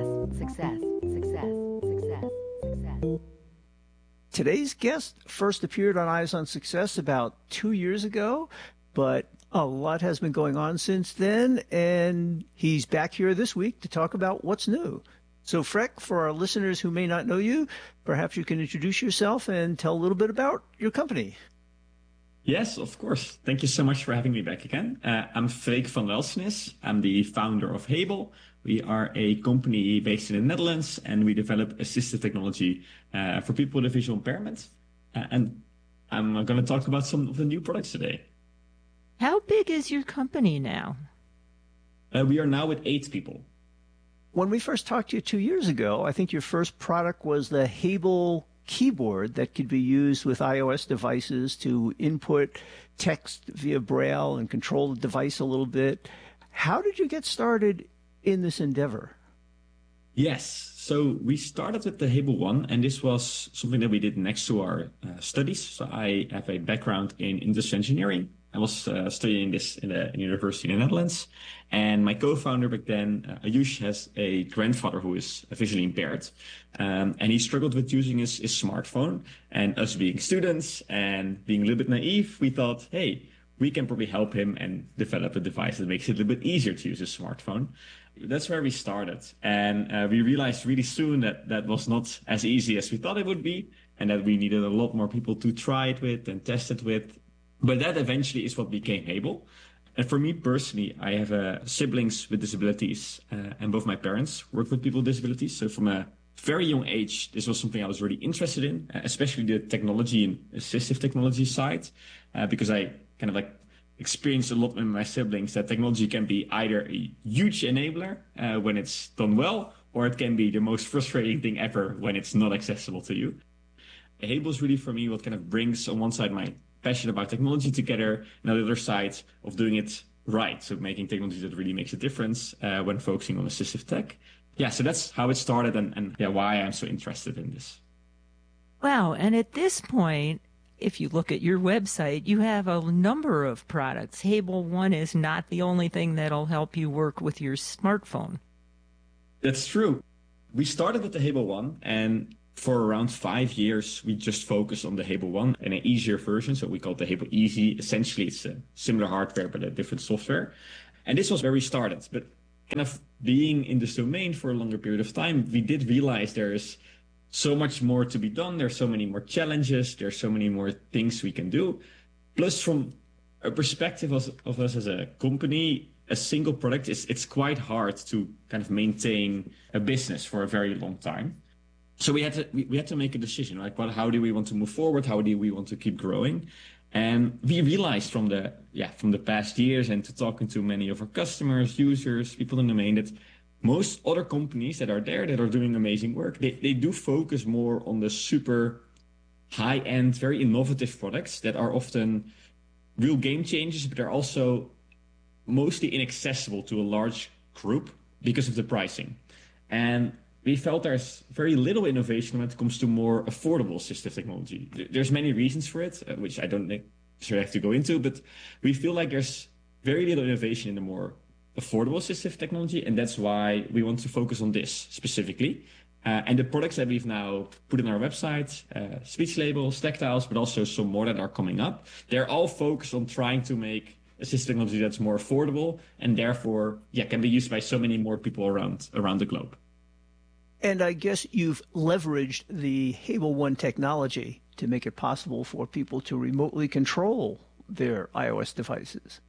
Today's guest first appeared on Eyes on Success about 2 years ago, but a lot has been going on since then, and he's back here this week to talk about what's new. So, Freek, for our listeners who may not know you, perhaps you can introduce yourself and tell a little bit about your company. Yes, of course. Thank you so much for having me back again. I'm Freek van Velsenus. I'm the founder of Hable. We are a company based in the Netherlands, and we develop assistive technology for people with a visual impairment. And I'm going to talk about some of the new products today. How big is your company now? We are now with 8 people. When we first talked to you 2 years ago, I think your first product was the Hable keyboard that could be used with iOS devices to input text via Braille and control the device a little bit. How did you get started in this endeavor? Yes, so we started with the Hable One, and this was something that we did next to our studies. So I have a background in industrial engineering. I was studying this in a university in the Netherlands, and my co-founder back then, Ayush, has a grandfather who is visually impaired, and he struggled with using his smartphone. And us being students and being a little bit naive, we thought, hey, we can probably help him and develop a device that makes it a little bit easier to use his smartphone. That's where we started, and we realized really soon that that was not as easy as we thought it would be, and that we needed a lot more people to try it with and test it with. But that eventually is what became Hable. And for me personally, I have siblings with disabilities, and both my parents work with people with disabilities. So from a very young age, this was something I was really interested in, especially the technology and assistive technology side, because I kind of like experienced a lot with my siblings that technology can be either a huge enabler when it's done well, or it can be the most frustrating thing ever when it's not accessible to you. Hable is really for me what kind of brings on one side my passion about technology together, and on the other side of doing it right. So making technology that really makes a difference when focusing on assistive tech. Yeah, so that's how it started and why I'm so interested in this. Wow. And at this point, If you look at your website, you have a number of products. Hable One is not the only thing that'll help you work with your smartphone. That's true. We started with the Hable One, and for around 5 years, we just focused on the Hable One and an easier version. So we call it the Hable Easy. Essentially, it's a similar hardware, but a different software. And this was where we started. But kind of being in this domain for a longer period of time, we did realize there is so much more to be done. There's so many more challenges. There's so many more things we can do. Plus, from a perspective of us as a company, a single product, it's quite hard to kind of maintain a business for a very long time. So we had to make a decision, like, how do we want to move forward? How do we want to keep growing? And we realized from the past years and to talking to many of our customers, users, people in the domain, that most other companies that are there that are doing amazing work, they do focus more on the super high-end, very innovative products that are often real game changers, but they're also mostly inaccessible to a large group because of the pricing. And we felt there's very little innovation when it comes to more affordable assistive technology. There's many reasons for it, which I don't necessarily have to go into, but we feel like there's very little innovation in the more affordable assistive technology, and that's why we want to focus on this specifically. And the products that we've now put on our website, speech labels, tactiles, but also some more that are coming up, they're all focused on trying to make assistive technology that's more affordable and therefore can be used by so many more people around the globe. And I guess you've leveraged the Hable One technology to make it possible for people to remotely control their iOS devices.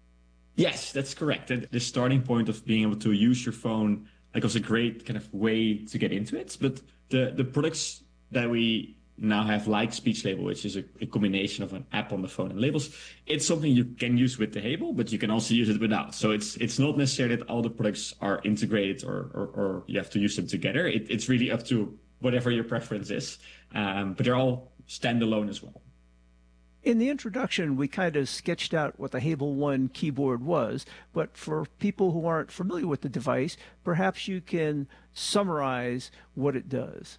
Yes, that's correct. The starting point of being able to use your phone was a great kind of way to get into it. But the products that we now have, like Speech Label, which is a combination of an app on the phone and labels, it's something you can use with the Hable, but you can also use it without. So it's not necessarily that all the products are integrated or you have to use them together. It's really up to whatever your preference is. But they're all standalone as well. In the introduction, we kind of sketched out what the Hable One keyboard was, but for people who aren't familiar with the device, perhaps you can summarize what it does.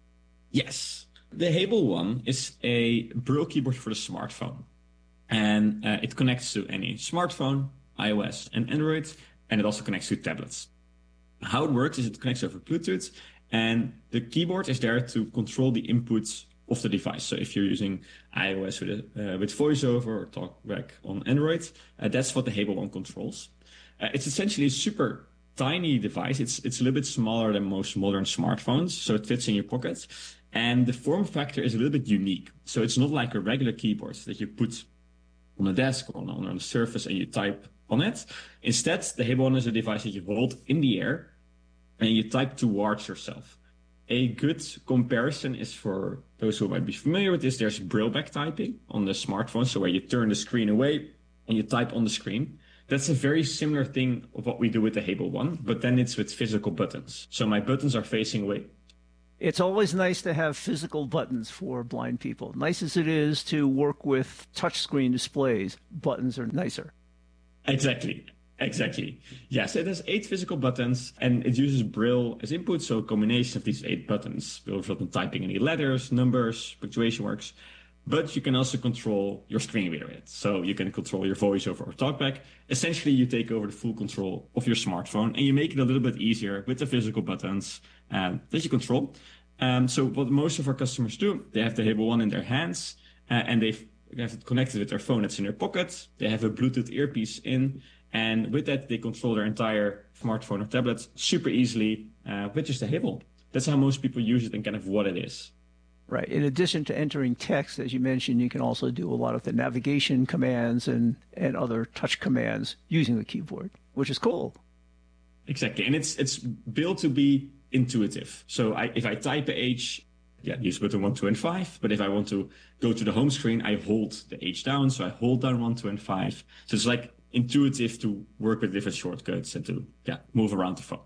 Yes. The Hable One is a Braille keyboard for the smartphone, and it connects to any smartphone, iOS and Android, and it also connects to tablets. How it works is it connects over Bluetooth, and the keyboard is there to control the inputs of the device. So if you're using iOS with VoiceOver or TalkBack on Android, that's what the Hable One controls. It's essentially a super tiny device. It's a little bit smaller than most modern smartphones, so it fits in your pocket. And the form factor is a little bit unique. So it's not like a regular keyboard that you put on a desk or on a surface and you type on it. Instead, the Hable One is a device that you hold in the air and you type towards yourself. A good comparison is, for those who might be familiar with this, there's Brailleback typing on the smartphone, so where you turn the screen away and you type on the screen. That's a very similar thing of what we do with the Hable One, but then it's with physical buttons. So my buttons are facing away. It's always nice to have physical buttons for blind people. Nice as it is to work with touchscreen displays, buttons are nicer. Exactly. Yes, it has 8 physical buttons, and it uses Braille as input, so a combination of these 8 buttons will result in typing any letters, numbers, punctuation marks. But you can also control your screen reader with it. So you can control your VoiceOver or TalkBack. Essentially, you take over the full control of your smartphone, and you make it a little bit easier with the physical buttons that you control. So what most of our customers do, they have the Hable One in their hands, and they have it connected with their phone that's in their pocket. They have a Bluetooth earpiece in, and with that, they control their entire smartphone or tablet super easily with just a Hable. That's how most people use it and kind of what it is. Right. In addition to entering text, as you mentioned, you can also do a lot of the navigation commands and other touch commands using the keyboard, which is cool. Exactly. And it's built to be intuitive. So if I type a H, use button 1, 2, and 5. But if I want to go to the home screen, I hold the H down. So I hold down 1, 2, and 5. So it's like intuitive to work with different shortcuts and to move around the phone.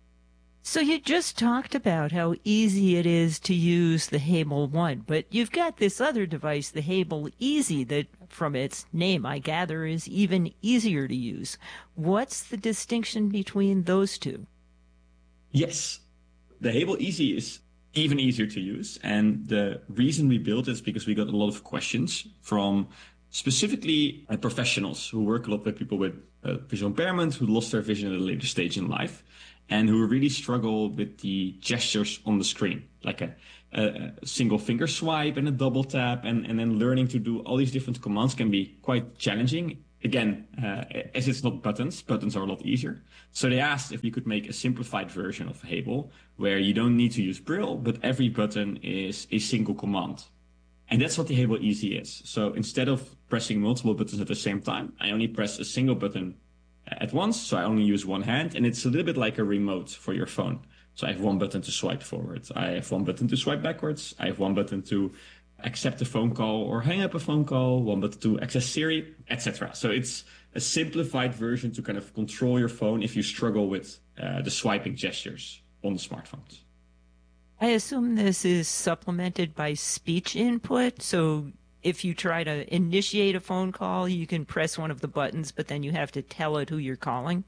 So you just talked about how easy it is to use the Hable One, but you've got this other device, the Hable Easy, that from its name, I gather, is even easier to use. What's the distinction between those two? Yes. The Hable Easy is even easier to use. And the reason we built it is because we got a lot of questions from specifically professionals who work a lot with people with visual impairment, who lost their vision at a later stage in life, and who really struggle with the gestures on the screen, like a single finger swipe and a double tap, and then learning to do all these different commands can be quite challenging. Again, as it's not buttons are a lot easier. So they asked if you could make a simplified version of Hable where you don't need to use Braille, but every button is a single command. And that's what the Hable Easy is. So instead of pressing multiple buttons at the same time, I only press a single button at once. So I only use one hand, and it's a little bit like a remote for your phone. So I have one button to swipe forward. I have one button to swipe backwards. I have one button to accept a phone call or hang up a phone call, one button to access Siri, etc. So it's a simplified version to kind of control your phone if you struggle with the swiping gestures on the smartphones. I assume this is supplemented by speech input. So if you try to initiate a phone call, you can press one of the buttons, but then you have to tell it who you're calling.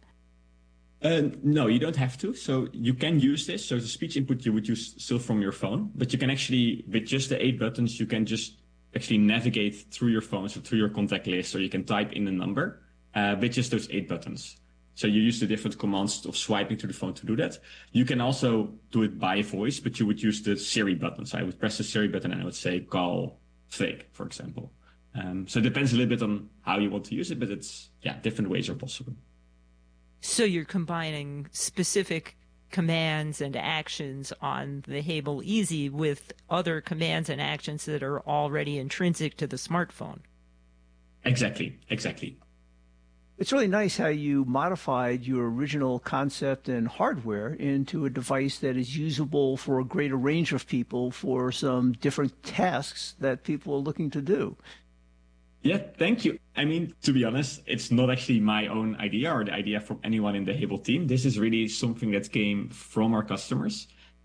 No, you don't have to. So you can use this. So the speech input you would use still from your phone, but you can actually, with just the 8 buttons, you can just actually navigate through your phone, so through your contact list, or you can type in the number with just those 8 buttons. So you use the different commands of swiping to the phone to do that. You can also do it by voice, but you would use the Siri button. So I would press the Siri button and I would say call Fake, for example. So it depends a little bit on how you want to use it, but it's, different ways are possible. So you're combining specific commands and actions on the Hable Easy with other commands and actions that are already intrinsic to the smartphone. Exactly. It's really nice how you modified your original concept and hardware into a device that is usable for a greater range of people for some different tasks that people are looking to do. Yeah, thank you. I mean, to be honest, it's not actually my own idea or the idea from anyone in the Hable team. This is really something that came from our customers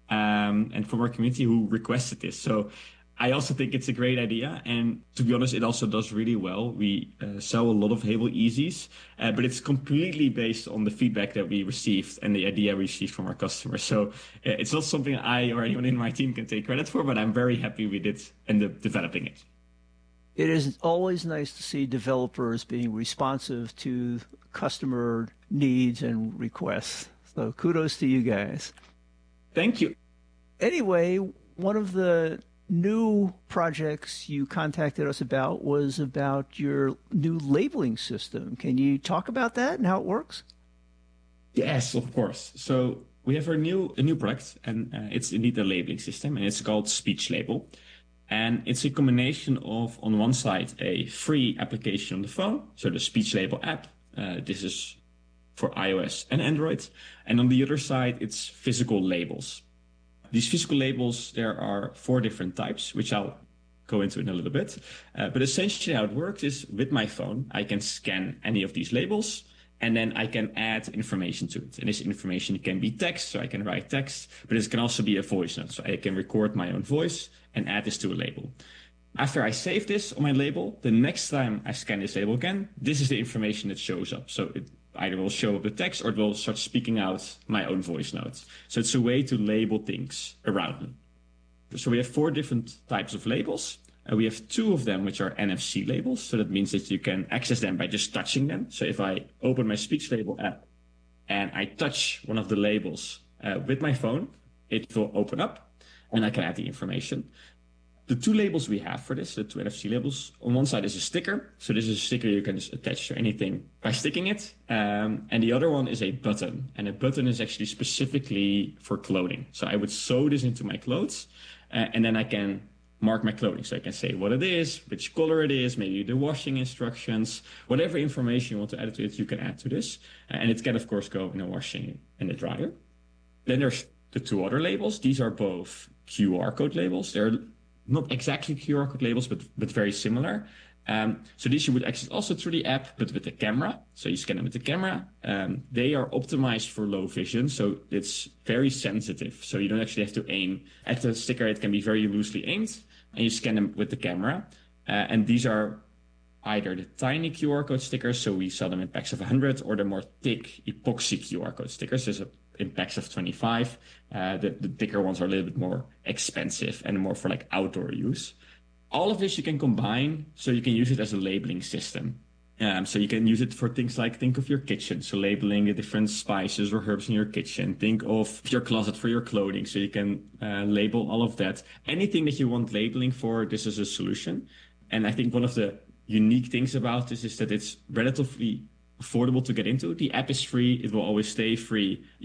and from our community who requested this. So I also think it's a great idea. And to be honest, it also does really well. We sell a lot of Hable Easies, but it's completely based on the feedback that we received and the idea we received from our customers. So it's not something I or anyone in my team can take credit for, but I'm very happy with it and developing it. It is always nice to see developers being responsive to customer needs and requests. So kudos to you guys. Thank you. Anyway, one of the new projects you contacted us about was about your new labeling system. Can you talk about that and how it works? Yes, of course. So we have a new product, and it's indeed a labeling system, and it's called Speech Label. And it's a combination of, on one side, a free application on the phone, so the Speech Label app. This is for iOS and Android. And on the other side, it's physical labels. These physical labels, there are 4 different types, which I'll go into in a little bit. But essentially how it works is with my phone, I can scan any of these labels, and then I can add information to it. And this information can be text, so I can write text, but it can also be a voice note. So I can record my own voice and add this to a label. After I save this on my label, the next time I scan this label again, this is the information that shows up. So it either will show up the text or it will start speaking out my own voice notes. So it's a way to label things around me. So we have 4 different types of labels. We have 2 of them, which are NFC labels. So that means that you can access them by just touching them. So if I open my Speech Label app and I touch one of the labels with my phone, it will open up and I can add the information. The 2 labels we have for this, the 2 NFC labels, on one side is a sticker. So this is a sticker you can just attach to anything by sticking it. And the other one is a button. And a button is actually specifically for clothing. So I would sew this into my clothes and then I can mark my clothing. So I can say what it is, which color it is, maybe the washing instructions, whatever information you want to add to it, you can add to this. And it can, of course, go in the washing and the dryer. Then there's the 2 other labels. These are both QR code labels. They're not exactly QR code labels, but very similar. So these you would access also through the app, but with the camera. So you scan them with the camera. They are optimized for low vision, so it's very sensitive. So you don't actually have to aim at the sticker. It can be very loosely aimed, and you scan them with the camera. And these are either the tiny QR code stickers, so we sell them in packs of 100, or the more thick epoxy QR code stickers. There's in packs of 25. The thicker ones are a little bit more expensive and more for like outdoor use. All of this you can combine so you can use it as a labeling system. So you can use it for things like, think of your kitchen, so labeling the different spices or herbs in your kitchen. Think of your closet for your clothing, so you can label all of that. Anything that you want labeling for, this is a solution. And I think one of the unique things about this is that it's relatively affordable to get into. The app is free. It will always stay free.